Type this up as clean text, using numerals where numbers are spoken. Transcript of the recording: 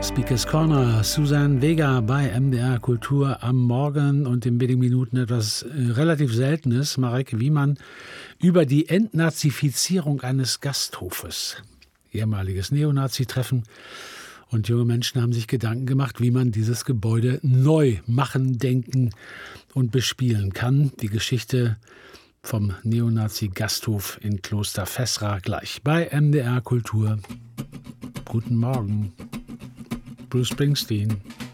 Speakers Corner, Susanne Vega bei MDR Kultur am Morgen und in wenigen Minuten etwas relativ Seltenes. Mareike Wiemann über die Entnazifizierung eines Gasthofes. Ehemaliges Neonazi-Treffen. Und junge Menschen haben sich Gedanken gemacht, wie man dieses Gebäude neu machen, denken und bespielen kann. Die Geschichte vom Neonazi-Gasthof in Kloster Fessra gleich bei MDR Kultur. Guten Morgen, Bruce Springsteen.